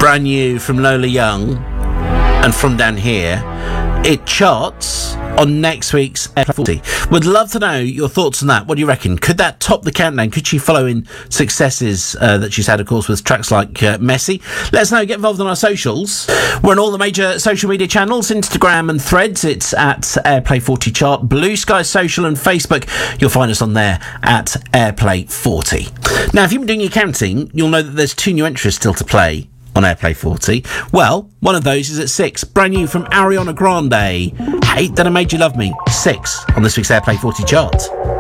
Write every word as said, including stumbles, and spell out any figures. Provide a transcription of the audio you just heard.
brand new from Lola Young and From Down Here. It charts on next week's Airplay forty. Would love to know your thoughts on that. What do you reckon? Could that top the countdown? Could she follow in successes uh, that she's had, of course, with tracks like uh, Messy? Let us know. Get involved on our socials. We're on all the major social media channels, Instagram and Threads. It's at Airplay forty Chart. Blue Sky Social and Facebook. You'll find us on there at Airplay forty. Now, if you've been doing your counting, you'll know that there's two new entries still to play on Airplay forty. Well, one of those is at six. Brand new from Ariana Grande. Hate That I Made You Love Me. Six on this week's Airplay forty chart.